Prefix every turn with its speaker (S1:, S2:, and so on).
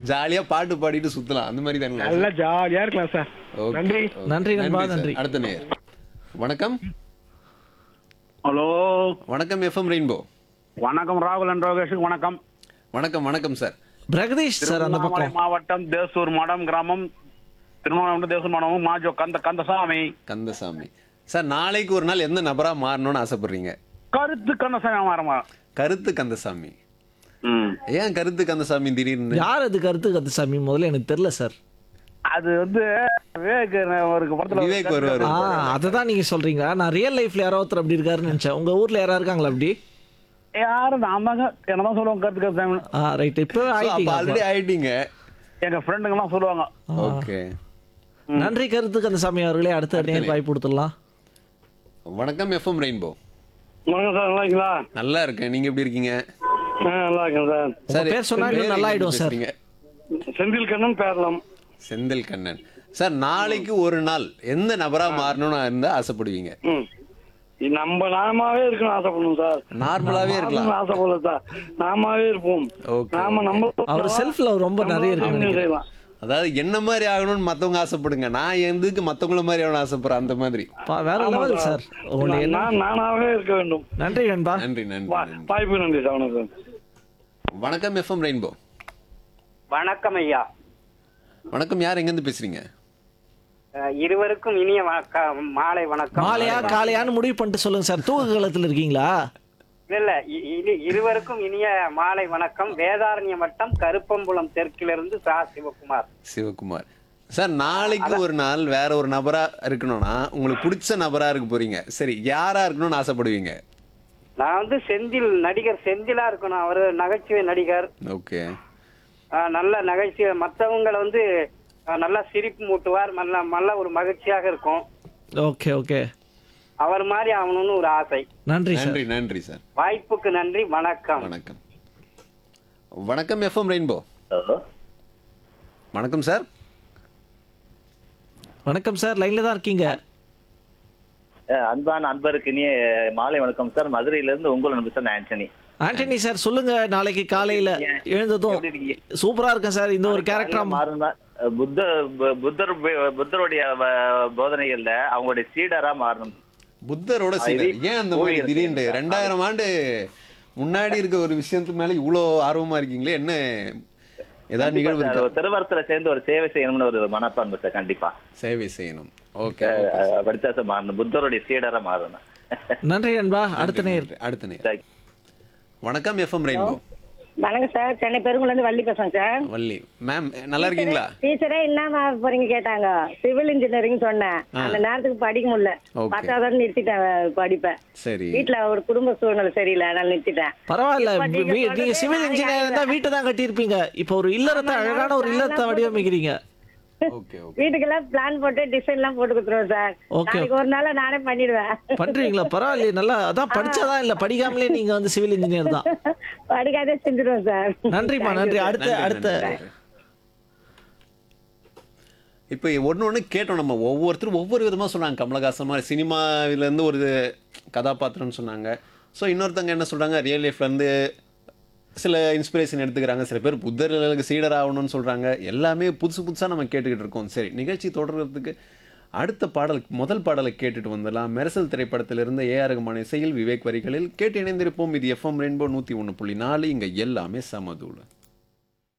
S1: ஜாலியா பாட்டு பாடிட்டு சுத்தலாம் அந்த மாதிரி தானே
S2: நல்லா ஜாலியா இருக்கலாம் சார். நன்றி.
S3: நன்றி நண்பா, நன்றி.
S1: அடுத்த நேர் வணக்கம்.
S4: ஹலோ
S1: வணக்கம் எஃப்எம் ரெயின்போ.
S4: வணக்கம் ராகுல் அண்ட் ரோகேஷுக்கு வணக்கம்.
S1: வணக்கம் வணக்கம் சார்.
S3: பிரகதீஷ் சார் அந்த
S4: திருவண்ணாமலை
S3: பக்கம்.
S4: மாவட்டம் தேசூர் மடம் கிராமம் திருவண்ணாமலை தேசூர் மடம் மாஜோ கந்தசாமி.
S1: கந்தசாமி சார், நாளைக்கு ஒரு நாள் எந்த நபரா மாறணும்னு ஆசைப்படுறீங்க?
S4: கருத்து கந்தசாமி மாறமா.
S1: கருத்து கந்தசாமி.
S4: ம்
S1: ஏன் கருத்து கந்தசாமி திடீர்னு?
S3: யார் அது கருத்து கந்தசாமி? முதல்ல எனக்கு தெரியல சார்.
S4: அது வந்து விவேக் ஒரு படத்துல
S1: விவேக் வருவாரு.
S3: அததான் நீங்க சொல்றீங்களா? நான் ரியல் லைஃப்ல யாரோ ஒருத்தர் அப்படி இருக்காருன்னு நினைச்சேன். உங்க ஊர்ல யாரா இருக்காங்களா அப்படி?
S4: யாரு நான் தாங்க என்னதான் சொல்லுவாங்க கருத்து கந்தசாமி.
S3: ரைட். இப்போ
S1: ஆல்ரெடி ஆயிட்டீங்க.
S4: எங்க ஃப்ரெண்டுங்க எல்லாம் சொல்லுவாங்க.
S1: ஓகே.
S3: நன்றி கருத்து கந்தசாமி அவர்களே. அடுத்த நேர் வாய்ப்பு கொடுத்துடலாம்.
S1: வணக்கம் எஃப்எம் ரெயின்போ.
S4: வணக்கம் சார், நல்லா இருக்கீங்களா?
S1: நல்லா இருக்கேன், நீங்க எப்படி இருக்கீங்க?
S4: நல்லா இருக்கேன் சார்.
S3: உங்க பேர் சொன்னா இன்னும் நல்லா ஆயிடும் சார்.
S4: செந்தில் கண்ணன் பேரலாம்.
S1: செந்தில் கண்ணன் சார், நாளைக்கு ஒரு நாள் எந்த நபரா மாறணும்னு இருந்தா ஆசைப்படுவீங்க?
S4: நம்ம நாமாவே இருக்கணும் ஆசைப்படணும் சார்.
S1: நார்மலாவே இருக்கலாம்.
S4: ஆசைப்படல சார், நாமாவே இருப்போம்.
S1: ஓகே.
S4: நாம நம்ம
S3: அவர் செல்ஃப் லவ் ரொம்ப நிறைய இருக்கு.
S4: செய்யலாம்.
S1: அதாவது என்ன மாதிரி ஆகணும்னு மத்தவங்க ஆசைப்படுங்க, நான் எதுக்கு மத்தவங்கள மாதிரி ஆகணும் ஆசைப்படுறேன், அந்த மாதிரி.
S3: வேற லெவல் சார். உங்களுக்கு
S4: நானாவே இருக்க வேண்டும்.
S3: நன்றி நண்பா.
S1: நன்றி நன்றி நன்றி.
S4: வாய்ப்பு நன்றி சார். வணக்கம்.
S1: வணக்கம் எஃப்எம் ரெயின்போ.
S5: வணக்கம் ஐயா.
S1: வணக்கம், யார் எங்க இருந்து பேசுறீங்க?
S5: இருவருக்கும் இனிய மாலை வணக்கம்.
S3: மாலையா காலையான்னு முடிவு பண்ணிட்டு சொல்லுங்க சார். தூக்க காலத்துல இருக்கீங்களா?
S5: இல்ல இருவருக்கும் இனிய மாலை வணக்கம். வேதாரண்ய வட்டம் கருப்பம்புலம் தெற்கிலிருந்து சா சிவகுமார்.
S1: சிவகுமார் சார், நாளைக்கு ஒரு நாள் வேற ஒரு நபரா இருக்கணும்னா உங்களுக்கு பிடிச்ச நபரா இருக்க போறீங்க. சரி, யாரா இருக்கணும்னு ஆசைப்படுவீங்க?
S5: நான் வந்து நடிகர் செந்திலா இருக்கணும். அவரு நகைச்சுவை நடிகர்.
S1: ஓகே.
S5: நல்ல நகைச்சுவை, மற்றவங்களை வந்து நல்லா சிரிப்பு மூட்டுவார். நல்ல ஒரு மகிழ்ச்சியாக இருக்கும்.
S3: Okay okay.
S5: அவர் மாதிரி ஆகணும்னு ஒரு ஆசை.
S3: நன்றி சார்.
S1: நன்றி நன்றி சார்.
S5: வாய்ப்புக்கு நன்றி. வணக்கம்.
S1: வணக்கம். வணக்கம் எஃப்எம் ரெயின்போ. வணக்கம் சார்.
S3: வணக்கம் சார், லைன்ல தான் இருக்கீங்க.
S6: அன்பான அன்பருக்கு இனிய மாலை வணக்கம் சார். மதுரையில இருந்து உங்கள் நண்பர் சார் ஆண்டனி.
S3: ஆண்டனி சார், சொல்லுங்க. நாளைக்கு காலையில எழுந்ததும் சூப்பரா இருக்கேன் சார். இந்த ஒரு கேரக்டரா
S6: மாறணும். புத்தருடைய போதனைகள்ல அவங்களுடைய சீடரா மாறணும்.
S1: புத்தரோட சீடர். ஏன் அந்த மாதிரி திடீர்னு 2000 ஆண்டு முன்னாடி இருக்க ஒரு விஷயத்துக்கு மேல இவ்வளோ ஆர்வமா இருக்கீங்களே? என்ன ஏதாவது நிகழ்வு இருக்கா?
S6: திருவரத்துல சேர்ந்து ஒரு சேவை செய்யணும்னு ஒரு மனப்பான்பு சார். கண்டிப்பா
S1: சேவை செய்யணும். ஓகே.
S6: படித்தா சார் மாறணும். புத்தருடைய சீடரா மாறணும்.
S3: நன்றி நண்பா. அடுத்த நேர்.
S1: அடுத்த நேர். வணக்கம் எஃப்எம் ரெயின்போ.
S7: வணக்கம் சார். சென்னை பெருங்குள்ள இருந்து வள்ளி பேசுறேன் சார்.
S1: வள்ளி மேம், நல்லா இருக்கீங்களா?
S7: டீச்சரே என்ன போறீங்க கேட்டாங்க. சிவில் இன்ஜினியரிங் சொன்னேன். அந்த நேரத்துக்கு படிக்க முடியல. 10வது நிறுத்திட்டேன் படிப்பேன்.
S1: சரி.
S7: வீட்டுல ஒரு குடும்ப சூழ்நிலை சரியில்லை, அதனால நிறுத்திட்டேன்.
S3: பரவாயில்ல. நீங்க சிவில் இன்ஜினியர் இருந்தா வீட்டை தான் கட்டியிருப்பீங்க. இப்போ ஒரு இல்லறத்தை, அழகான ஒரு இல்லறத்தை வடிவமைக்கிறீங்க.
S7: வீட்டுக்கெல்லாம் பிளான் போட்டு டிசைன் எல்லாம் போட்டு கொடுத்துருவோம் சார். நாளைக்கு ஒரு நாள் நானே பண்ணிடுவேன்.
S3: பண்றீங்களா? பரவாயில்லையே. நல்லா. அதான் படிச்சாதான் இல்ல, படிக்காமலே நீங்க வந்து சிவில் இன்ஜினியர் தான்.
S7: படிக்காதே செஞ்சிருவோம் சார்.
S3: நன்றிமா, நன்றி. அடுத்த
S1: இப்போ ஒன்று கேட்டோம். நம்ம ஒவ்வொருத்தரும் ஒவ்வொரு விதமாக சொன்னாங்க. கமலஹாசன் மாதிரி சினிமாவிலேருந்து ஒரு கதாபாத்திரம்னு சொன்னாங்க. ஸோ இன்னொருத்தங்க என்ன சொல்கிறாங்க, ரியல் லைஃப்லேருந்து சில இன்ஸ்பிரேஷன் எடுத்துக்கிறாங்க. சில பேர் புத்தர்களுக்கு சீடர் ஆகணும்னு சொல்கிறாங்க. எல்லாமே புதுசாக நம்ம கேட்டுக்கிட்டு இருக்கோம். சரி, நிகழ்ச்சி தொடர்றதுக்கு அடுத்த முதல் பாடலை கேட்டுட்டு வந்துடலாம். மெர்சல் திரைப்படத்திலிருந்து ஏஆர் ரஹ்மான் இசையில் விவேக் வரிகளில் கேட்டு இணைந்திருப்போம். இது எஃப்எம் ரெயின்போ 101.4. இங்கே எல்லாமே சமதூள.